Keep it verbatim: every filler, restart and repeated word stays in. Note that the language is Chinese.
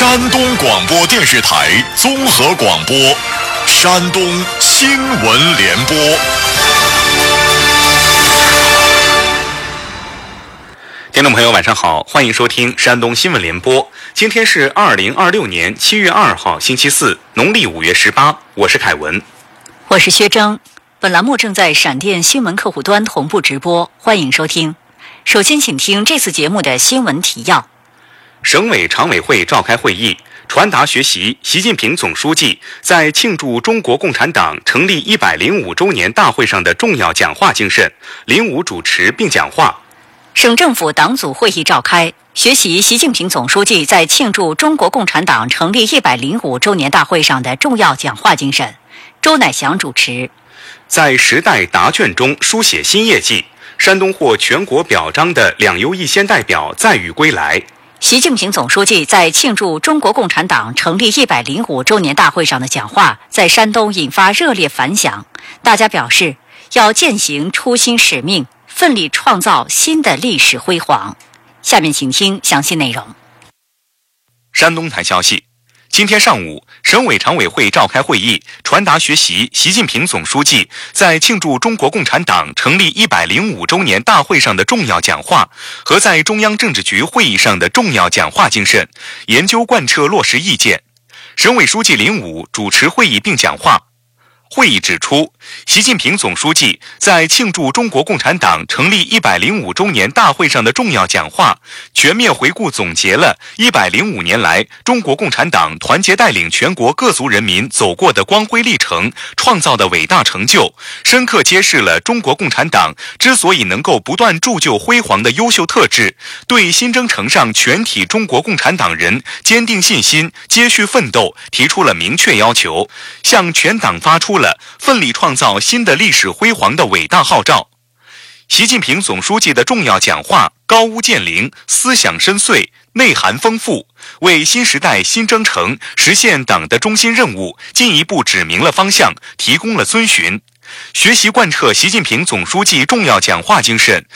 山东广播电视台综合广播，山东新闻联播。 听众朋友晚上好，欢迎收听山东新闻联播。今天是二零二六年七月二号星期四，农历五月十八，我是凯文， 我是薛征。本栏目正在闪电新闻客户端同步直播，欢迎收听。首先请听这次节目的新闻提要。 省委常委会召开会议，传达学习习近平总书记在庆祝中国共产党成立一百零五周年大会上的重要讲话精神，林武主持并讲话。 省政府党组会议召开，学习习近平总书记在庆祝中国共产党成立一百零五周年大会上的重要讲话精神，周乃祥主持。 在时代答卷中书写新业绩，山东获全国表彰的两优一先代表载誉归来。 习近平总书记在庆祝中国共产党成立一百零五周年大会上的讲话，在山东引发热烈反响。大家表示，要践行初心使命，奋力创造新的历史辉煌。下面请听详细内容。 山东台消息，今天上午，省委常委会召开会议，传达学习习近平总书记在庆祝中国共产党成立一百零五周年大会上的重要讲话和在中央政治局会议上的重要讲话精神，研究贯彻落实意见。省委书记林武主持会议并讲话。会议指出，习近平总书记在庆祝中国共产党成立一百零五周年大会上的重要讲话，全面回顾总结了一百零五年来中国共产党团结带领全国各族人民走过的光辉历程，创造的伟大成就，深刻揭示了中国共产党之所以能够不断铸就辉煌的优秀特质，对新征程上全体中国共产党人坚定信心、接续奋斗提出了明确要求，向全党发出了奋力创造新的历史辉煌的伟大号召。习近平总书记的重要讲话高屋建瓴，思想深邃，内涵丰富，为新时代新征程实现党的中心任务进一步指明了方向，提供了遵循。学习贯彻习近平总书记重要讲话精神，